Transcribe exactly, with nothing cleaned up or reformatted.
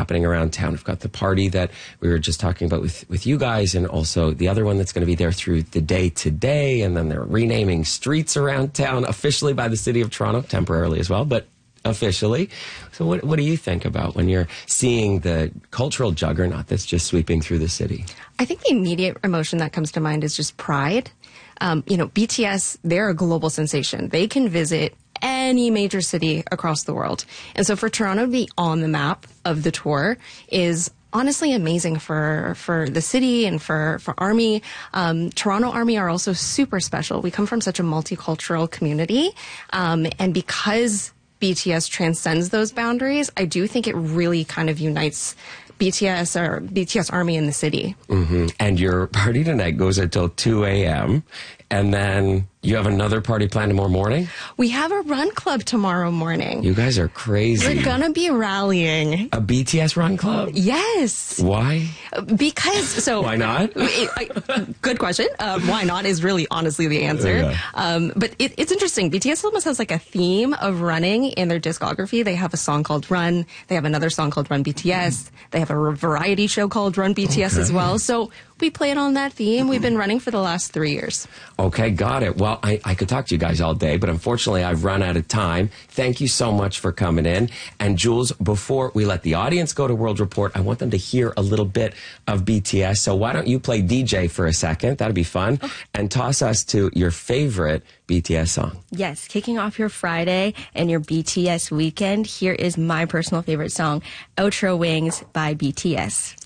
happening around town. We've got the party that we were just talking about with, with you guys, and also the other one that's going to be there through the day today. And then they're renaming streets around town officially by the City of Toronto, temporarily as well, but officially. So what, what do you think about when you're seeing the cultural juggernaut that's just sweeping through the city? I think the immediate emotion that comes to mind is just pride. Um, you know, B T S, they're a global sensation. They can visit any major city across the world. And so for Toronto to be on the map of the tour is honestly amazing for for the city and for, for Army. Um, Toronto Army are also super special. We come from such a multicultural community. Um, and because B T S transcends those boundaries, I do think it really kind of unites B T S or B T S Army in the city. Mm-hmm. And your party tonight goes until two a.m. And then you have another party planned tomorrow morning? We have a run club tomorrow morning. You guys are crazy. We're going to be rallying. A B T S run club? Yes. Why? Because, so... Why not? It, I, good question. Um, why not is really honestly the answer. Yeah. Um, but it, it's interesting. B T S almost has like a theme of running in their discography. They have a song called Run. They have another song called Run B T S. They have a variety show called Run B T S Okay. as well. So we played on that theme. We've been running for the last three years. Okay, got it. Well, I, I could talk to you guys all day, but unfortunately I've run out of time. Thank you so much for coming in. And Jules, before we let the audience go to World Report, I want them to hear a little bit of B T S. So why don't you play D J for a second? That'd be fun. Oh. And toss us to your favorite B T S song. Yes, kicking off your Friday and your B T S weekend, here is my personal favorite song, Outro Wings by B T S.